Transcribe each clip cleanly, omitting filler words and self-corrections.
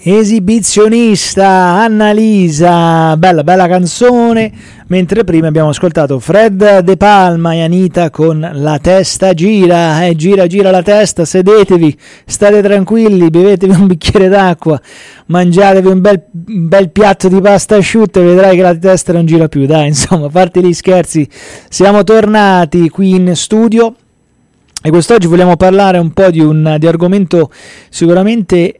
Esibizionista, Annalisa, bella canzone, mentre prima abbiamo ascoltato Fred De Palma e Anita con La testa gira, gira la testa, sedetevi, state tranquilli, bevetevi un bicchiere d'acqua, mangiatevi un bel piatto di pasta asciutta e vedrai che la testa non gira più, dai, insomma, a parte gli scherzi, siamo tornati qui in studio. E quest'oggi vogliamo parlare un po' di argomento sicuramente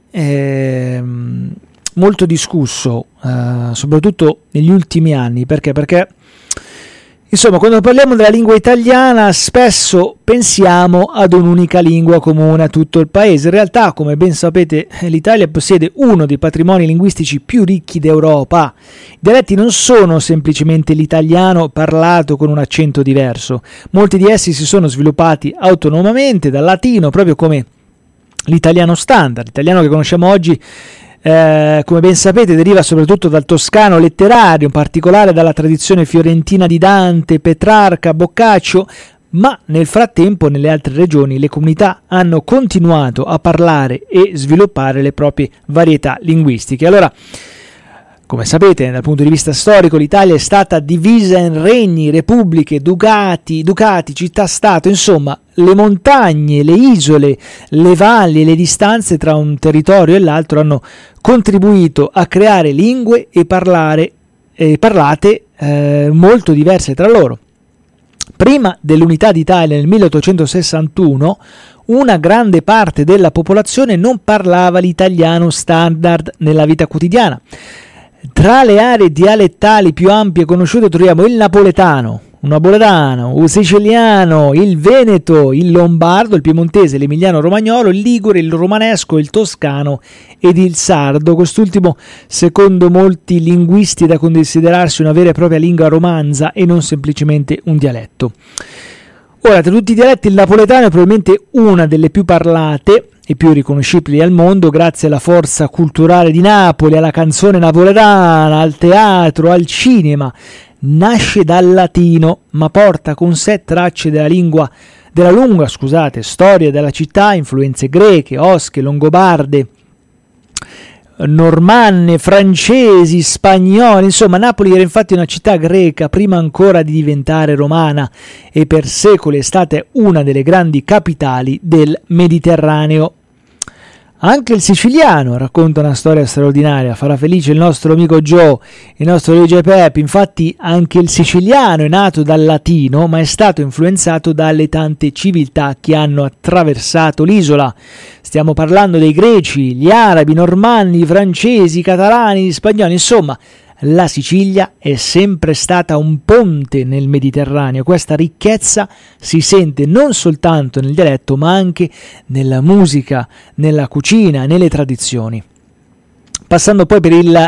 molto discusso, soprattutto negli ultimi anni. Perché insomma, quando parliamo della lingua italiana spesso pensiamo ad un'unica lingua comune a tutto il paese. In realtà, come ben sapete, l'Italia possiede uno dei patrimoni linguistici più ricchi d'Europa. I dialetti non sono semplicemente l'italiano parlato con un accento diverso. Molti di essi si sono sviluppati autonomamente dal latino, proprio come l'italiano standard, l'italiano che conosciamo oggi. Come ben sapete, deriva soprattutto dal toscano letterario, in particolare dalla tradizione fiorentina di Dante, Petrarca, Boccaccio, ma nel frattempo nelle altre regioni le comunità hanno continuato a parlare e sviluppare le proprie varietà linguistiche. Allora, come sapete, dal punto di vista storico, l'Italia è stata divisa in regni, repubbliche, ducati, città-stato, insomma, le montagne, le isole, le valli e le distanze tra un territorio e l'altro hanno contribuito a creare lingue e parlate molto diverse tra loro. Prima dell'unità d'Italia nel 1861, una grande parte della popolazione non parlava l'italiano standard nella vita quotidiana. Tra le aree dialettali più ampie conosciute troviamo il napoletano, il siciliano, il veneto, il lombardo, il piemontese, l'emiliano romagnolo, il ligure, il romanesco, il toscano ed il sardo. Quest'ultimo, secondo molti linguisti, è da considerarsi una vera e propria lingua romanza e non semplicemente un dialetto. Ora, tra tutti i dialetti, il napoletano è probabilmente una delle più parlate e più riconoscibili al mondo grazie alla forza culturale di Napoli, alla canzone napoletana, al teatro, al cinema. Nasce dal latino, ma porta con sé tracce della lunga storia della città, influenze greche, osche, longobarde, normanne, francesi, spagnole. Insomma, Napoli era infatti una città greca prima ancora di diventare romana e per secoli è stata una delle grandi capitali del Mediterraneo. Anche il siciliano racconta una storia straordinaria, farà felice il nostro amico Joe, il nostro DJ Pep. Infatti anche il siciliano è nato dal latino, ma è stato influenzato dalle tante civiltà che hanno attraversato l'isola. Stiamo parlando dei greci, gli arabi, i normanni, i francesi, i catalani, gli spagnoli, insomma. La Sicilia è sempre stata un ponte nel Mediterraneo. Questa ricchezza si sente non soltanto nel dialetto, ma anche nella musica, nella cucina, nelle tradizioni. Passando poi per il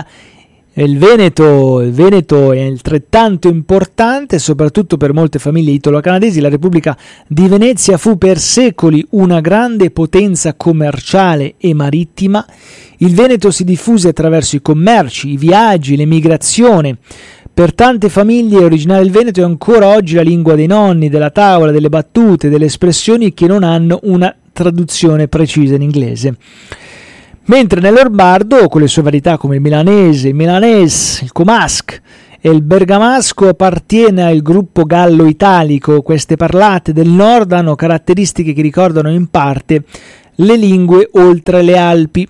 Veneto è altrettanto importante, soprattutto per molte famiglie italo-canadesi. La Repubblica di Venezia fu per secoli una grande potenza commerciale e marittima. Il Veneto si diffuse attraverso i commerci, i viaggi, l'emigrazione. Per tante famiglie originali il Veneto è ancora oggi la lingua dei nonni, della tavola, delle battute, delle espressioni che non hanno una traduzione precisa in inglese. Mentre nel lombardo, con le sue varietà come il milanese, il milanese, il comasc e il bergamasco, appartiene al gruppo gallo-italico. Queste parlate del nord hanno caratteristiche che ricordano in parte le lingue oltre le Alpi.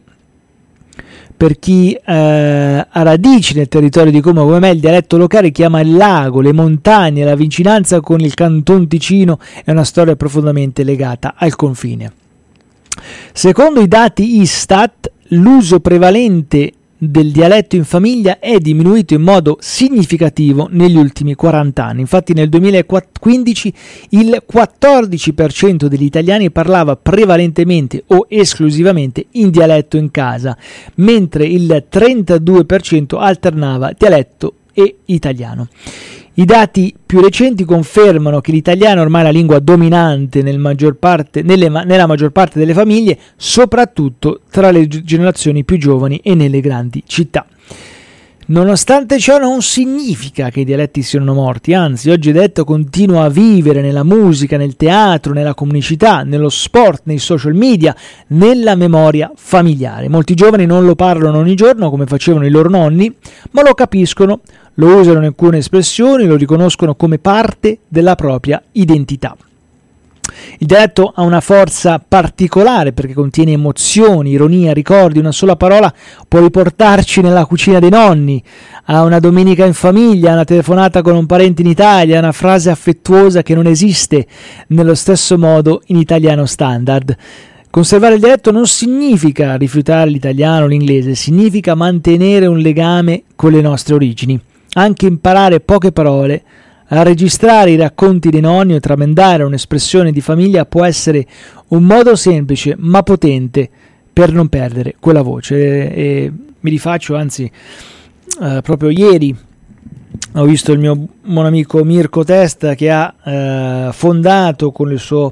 Per chi ha radici nel territorio di Como come me, il dialetto locale chiama il lago, le montagne, la vicinanza con il Canton Ticino è una storia profondamente legata al confine. Secondo i dati Istat, l'uso prevalente del dialetto in famiglia è diminuito in modo significativo negli ultimi 40 anni. Infatti nel 2015 il 14% degli italiani parlava prevalentemente o esclusivamente in dialetto in casa, mentre il 32% alternava dialetto e italiano. I dati più recenti confermano che l'italiano è ormai la lingua dominante nella maggior parte delle famiglie, soprattutto tra le generazioni più giovani e nelle grandi città. Nonostante ciò non significa che i dialetti siano morti, anzi oggi il dialetto continua a vivere nella musica, nel teatro, nella comunicità, nello sport, nei social media, nella memoria familiare. Molti giovani non lo parlano ogni giorno come facevano i loro nonni, ma lo capiscono, lo usano in alcune espressioni, lo riconoscono come parte della propria identità. Il dialetto ha una forza particolare perché contiene emozioni, ironia, ricordi. Una sola parola può riportarci nella cucina dei nonni, a una domenica in famiglia, a una telefonata con un parente in Italia, a una frase affettuosa che non esiste nello stesso modo in italiano standard. Conservare il dialetto non significa rifiutare l'italiano o l'inglese, significa mantenere un legame con le nostre origini. Anche imparare poche parole, a registrare i racconti dei nonni o tramandare un'espressione di famiglia può essere un modo semplice ma potente per non perdere quella voce. E mi rifaccio, anzi, proprio ieri ho visto il mio buon amico Mirko Testa che ha fondato con il suo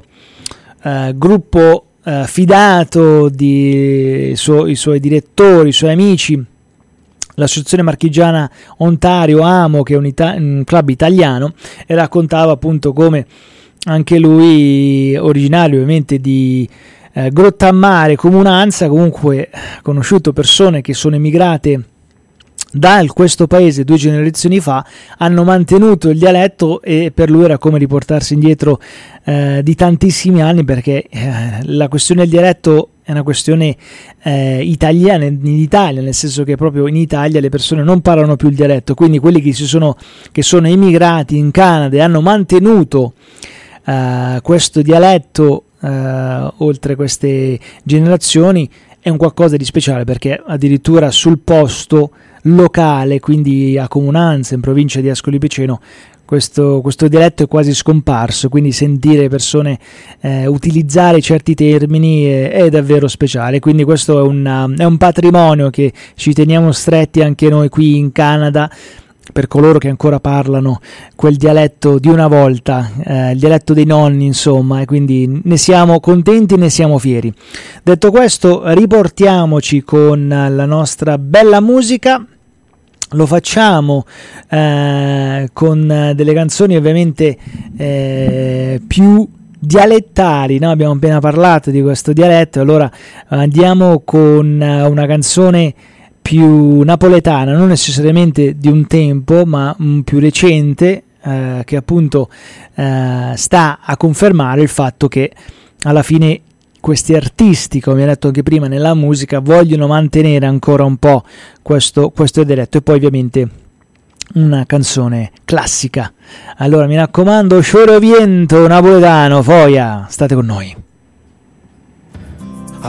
gruppo fidato i suoi direttori, i suoi amici, l'associazione marchigiana Ontario Amo, che è un club italiano, e raccontava appunto come anche lui, originario ovviamente di Grottammare Comunanza, comunque conosciuto persone che sono emigrate da questo paese 2 generazioni fa, hanno mantenuto il dialetto e per lui era come riportarsi indietro di tantissimi anni, perché la questione del dialetto è una questione italiana in Italia, nel senso che proprio in Italia le persone non parlano più il dialetto, quindi quelli che sono emigrati in Canada e hanno mantenuto questo dialetto oltre queste generazioni è un qualcosa di speciale, perché addirittura sul posto locale, quindi a Comunanza, in provincia di Ascoli Piceno, questo dialetto è quasi scomparso, quindi sentire persone utilizzare certi termini è davvero speciale. Quindi questo è un patrimonio che ci teniamo stretti anche noi qui in Canada, per coloro che ancora parlano quel dialetto di una volta, il dialetto dei nonni, insomma, e quindi ne siamo contenti, ne siamo fieri. Detto questo, riportiamoci con la nostra bella musica. Lo facciamo con delle canzoni ovviamente più dialettali, no? Abbiamo appena parlato di questo dialetto, allora andiamo con una canzone più napoletana, non necessariamente di un tempo, ma più recente, che appunto sta a confermare il fatto che alla fine questi artisti, come ho detto anche prima, nella musica vogliono mantenere ancora un po' questo dialetto. E poi ovviamente una canzone classica. Allora mi raccomando, Scioro Viento napoletano, Foia, state con noi.